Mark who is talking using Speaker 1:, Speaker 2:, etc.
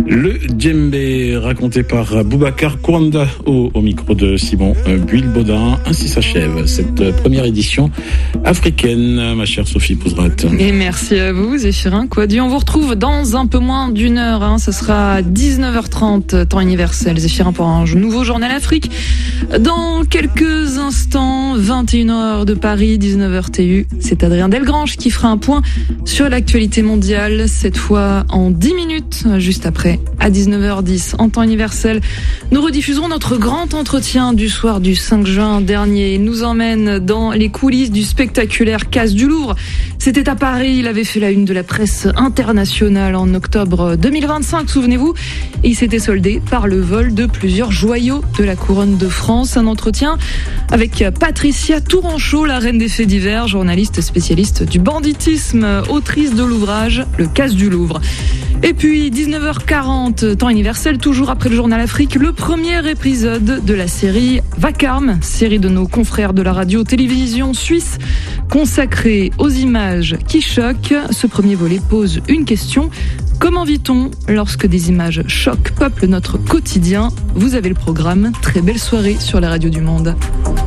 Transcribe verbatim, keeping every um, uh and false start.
Speaker 1: Le djembé, raconté par Boubacar Kouanda au, au micro de Simon Buil-Baudin. Ainsi s'achève cette première édition africaine, ma chère Sophie Pouzrat.
Speaker 2: Et merci à vous, Zéphirin Quadu. On vous retrouve dans un peu moins d'une heure. Hein. Ce sera dix-neuf heures trente, temps universel. Zéphirin pour un nouveau journal Afrique. Dans quelques instants, vingt et une heures de Paris, dix-neuf heures T U. C'est Adrien Delgrange qui fera un point sur l'actualité mondiale, cette fois en dix minutes, juste après. À dix-neuf heures dix, en temps universel, nous rediffuserons notre grand entretien du soir du cinq juin dernier. Il nous emmène dans les coulisses du spectaculaire Casse du Louvre. C'était à Paris, il avait fait la une de la presse internationale en octobre deux mille vingt-cinq, souvenez-vous. Et il s'était soldé par le vol de plusieurs joyaux de la couronne de France. Un entretien avec Patricia Touranchot, la reine des faits divers, journaliste spécialiste du banditisme, autrice de l'ouvrage Le Casse du Louvre. Et puis, dix-neuf heures quarante, temps universel, toujours après le journal Afrique, le premier épisode de la série Vacarme, série de nos confrères de la radio-télévision suisse, consacrée aux images qui choquent. Ce premier volet pose une question. Comment vit-on lorsque des images choquent, peuplent notre quotidien? Vous avez le programme. Très belle soirée sur la radio du Monde.